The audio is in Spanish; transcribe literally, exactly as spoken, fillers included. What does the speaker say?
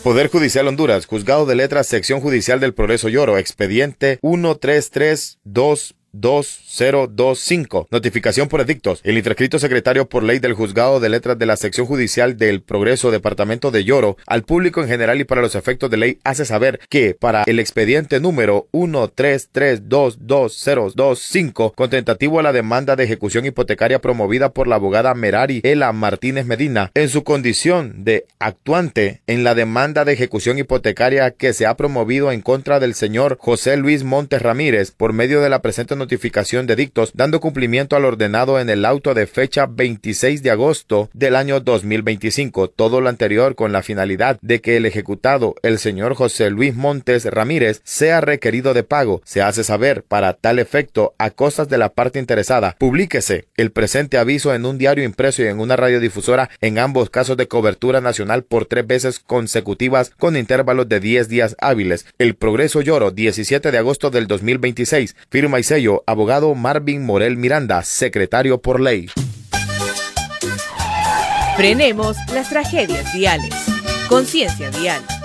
Poder Judicial Honduras, Juzgado de Letras, Sección Judicial del Progreso Lloro, expediente uno tres tres dos dos cero dos cinco. Notificación por edictos. El intranscrito secretario por ley del Juzgado de Letras de la Sección Judicial del Progreso, Departamento de Lloro, al público en general y para los efectos de ley hace saber que para el expediente número uno tres tres dos dos cero dos cinco, con tentativo a la demanda de ejecución hipotecaria promovida por la abogada Merari Ela Martínez Medina, en su condición de actuante en la demanda de ejecución hipotecaria que se ha promovido en contra del señor José Luis Montes Ramírez, por medio de la presente notificación de dictos, dando cumplimiento al ordenado en el auto de fecha veintiséis de agosto del año dos mil veinticinco. Todo lo anterior con la finalidad de que el ejecutado, el señor José Luis Montes Ramírez, sea requerido de pago. Se hace saber para tal efecto a costas de la parte interesada. Publíquese el presente aviso en un diario impreso y en una radiodifusora, en ambos casos de cobertura nacional, por tres veces consecutivas con intervalos de diez días hábiles. El Progreso Lloro, diecisiete de agosto del dos mil veintiséis. Firma y sello abogado Marvin Morel Miranda, secretario por ley. Frenemos las tragedias viales. Conciencia vial.